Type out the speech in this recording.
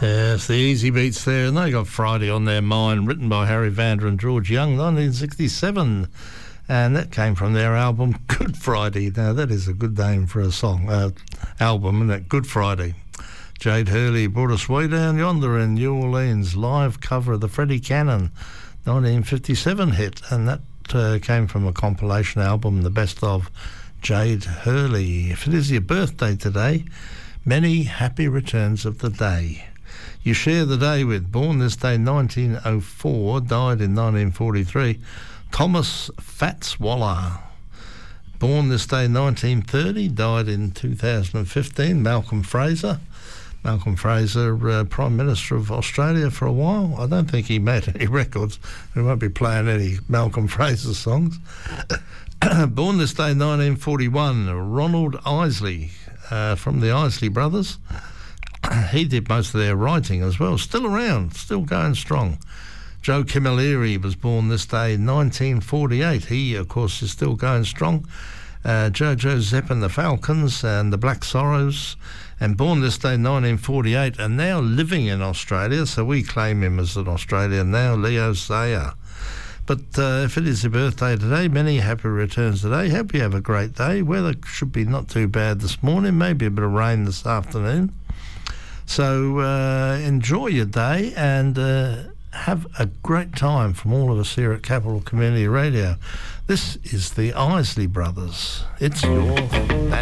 Yes, the Easy Beats there, and they got Friday on their mind, written by Harry Vander and George Young, 1967, and that came from their album Good Friday. Now, that is a good name for a song, album, isn't it? Good Friday. Jade Hurley brought us Way Down Yonder in New Orleans, live cover of the Freddie Cannon 1957 hit, and that came from a compilation album, The Best of Jade Hurley. If it is your birthday today, many happy returns of the day. You share the day with, born this day 1904, died in 1943, Thomas Fats Waller. Born this day 1930, died in 2015, Malcolm Fraser. Malcolm Fraser, Prime Minister of Australia for a while. I don't think he made any records. We won't be playing any Malcolm Fraser songs. Born this day 1941, Ronald Isley, from the Isley Brothers. He did most of their writing as well. Still around, still going strong. Joe Camilleri was born this day 1948. He, of course, is still going strong. Jojo Zepp and the Falcons and the Black Sorrows. And born this day 1948 and now living in Australia, so we claim him as an Australian now, Leo Sayer. But if it is your birthday today, many happy returns today. Hope you have a great day. Weather should be not too bad this morning, maybe a bit of rain this afternoon. So enjoy your day and have a great time from all of us here at Capital Community Radio. This is the Isley Brothers. It's your day.